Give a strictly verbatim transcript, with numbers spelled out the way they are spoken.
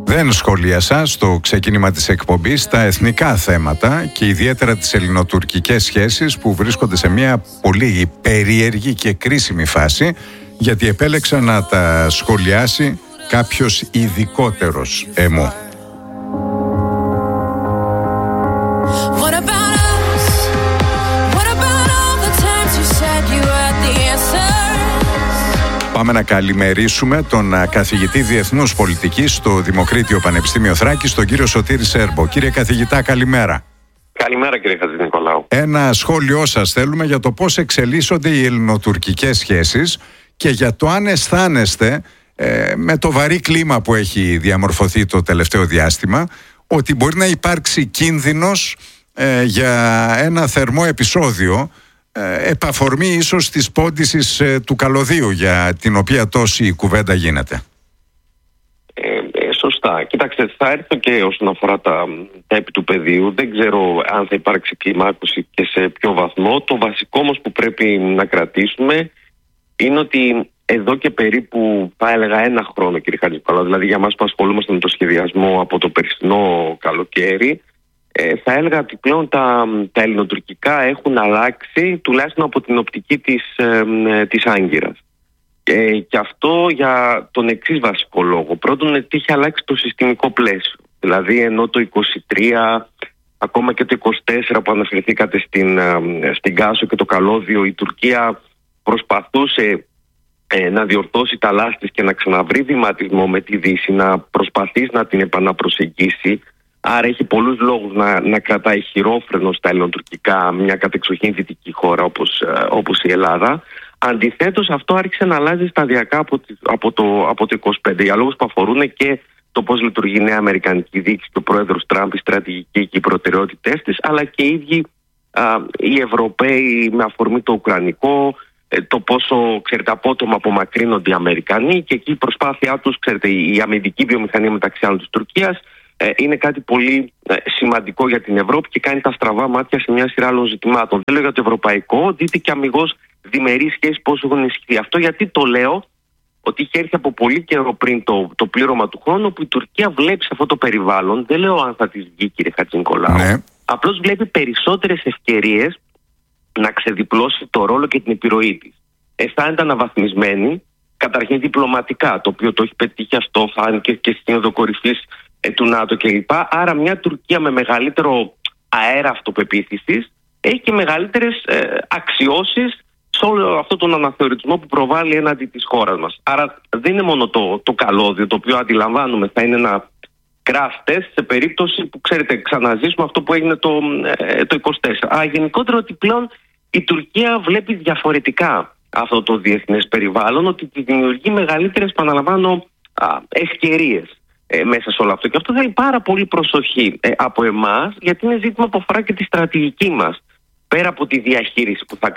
Δεν σχολίασα στο ξεκίνημα της εκπομπής τα εθνικά θέματα και ιδιαίτερα τις ελληνοτουρκικές σχέσεις που βρίσκονται σε μια πολύ περίεργη και κρίσιμη φάση, γιατί επέλεξα να τα σχολιάσει κάποιος ειδικότερος εμού. Πάμε να καλημερίσουμε τον καθηγητή Διεθνούς Πολιτικής στο Δημοκρίτιο Πανεπιστήμιο Θράκης, τον κύριο Σωτήρη Σέρμπο. Κύριε καθηγητά, καλημέρα. Καλημέρα κύριε Χατζηνικολάου. Ένα σχόλιο σας θέλουμε για το πώς εξελίσσονται οι ελληνοτουρκικές σχέσεις και για το αν αισθάνεστε ε, με το βαρύ κλίμα που έχει διαμορφωθεί το τελευταίο διάστημα ότι μπορεί να υπάρξει κίνδυνος ε, για ένα θερμό επεισόδιο, επαφορμή ίσως της πόντισης ε, του καλωδίου για την οποία τόση κουβέντα γίνεται. Ε, ε, σωστά. Κοιτάξτε, θα έρθω και όσον αφορά τα, τα επί του πεδίου. Δεν ξέρω αν θα υπάρξει κλιμάκωση και σε ποιο βαθμό. Το βασικό όμως που πρέπει να κρατήσουμε είναι ότι εδώ και περίπου, θα έλεγα, ένα χρόνο, κύριε Χατζηνικολάου, δηλαδή για μας που ασχολούμαστε με το σχεδιασμό από το περσινό καλοκαίρι, Ε, θα έλεγα ότι πλέον τα, τα ελληνοτουρκικά έχουν αλλάξει, τουλάχιστον από την οπτική της, ε, της Άγκυρας. Ε, και αυτό για τον εξής βασικό λόγο. Πρώτον, ότι έχει αλλάξει το συστημικό πλαίσιο. Δηλαδή, ενώ το είκοσι τρία, ακόμα και το είκοσι τέσσερα που αναφερθήκατε στην, ε, στην Κάσο και το καλώδιο, η Τουρκία προσπαθούσε ε, να διορθώσει τα λάθη και να ξαναβρει βηματισμό με τη Δύση, να προσπαθήσει να την επαναπροσεγγίσει. Άρα έχει πολλούς λόγους να, να κρατάει χειρόφρενο στα ελληνοτουρκικά μια κατεξοχήν δυτική χώρα όπως, όπως η Ελλάδα. Αντιθέτως, αυτό άρχισε να αλλάζει σταδιακά από, από, το, από το είκοσι πέντε για λόγους που αφορούν και το πώς λειτουργεί η νέα αμερικανική δίκη και ο πρόεδρος Τραμπ, η στρατηγική και οι προτεραιότητές της, αλλά και οι ίδιοι α, οι Ευρωπαίοι με αφορμή το Ουκρανικό, το πόσο, ξέρετε, απότομα απομακρύνονται οι Αμερικανοί και εκεί η προσπάθειά τους, ξέρετε, η αμυντική βιομηχανία μεταξύ άλλων της Τουρκίας είναι κάτι πολύ σημαντικό για την Ευρώπη και κάνει τα στραβά μάτια σε μια σειρά άλλων ζητημάτων. Δεν λέω για το ευρωπαϊκό, δείτε και αμιγώς διμερείς σχέσεις πώς έχουν ενισχυθεί. Αυτό γιατί το λέω, ότι είχε έρθει από πολύ καιρό πριν το, το πλήρωμα του χρόνου, που η Τουρκία βλέπει σε αυτό το περιβάλλον, δεν λέω αν θα της βγει, κύριε Χατζηνικολάου, ναι. Απλώς βλέπει περισσότερες ευκαιρίες να ξεδιπλώσει το ρόλο και την επιρροή της. Αισθάνεται αναβαθμισμένη, καταρχήν διπλωματικά, το οποίο το έχει πετύχει αυτό, φάνηκε και στη Σύνοδο Κορυφής του ΝΑΤΟ κλπ. Άρα μια Τουρκία με μεγαλύτερο αέρα αυτοπεποίθησης έχει και μεγαλύτερες ε, αξιώσεις σε όλο αυτόν τον αναθεωρητισμό που προβάλλει έναντι της χώρας μας. Άρα δεν είναι μόνο το, το καλώδιο, το οποίο αντιλαμβάνουμε θα είναι ένα crash test σε περίπτωση που, ξέρετε, ξαναζήσουμε αυτό που έγινε το, ε, το είκοσι τέσσερα. Αλλά γενικότερα ότι πλέον η Τουρκία βλέπει διαφορετικά αυτό το διεθνές περιβάλλον, ότι τη δημιουργεί μεγαλύτερες, επαναλαμβάνω, ευκαιρίες Ε, μέσα σε όλο αυτό. Και αυτό θέλει πάρα πολύ προσοχή ε, από εμάς, γιατί είναι ζήτημα που αφορά και τη στρατηγική μας. Πέρα από τη διαχείριση που θα